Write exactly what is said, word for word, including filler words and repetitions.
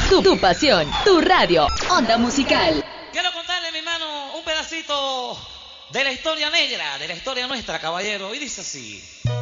Tu, tu pasión, tu radio, Onda Musical. Quiero contarle, mi hermano, un pedacito de la historia negra, de la historia nuestra, caballero. Y dice así.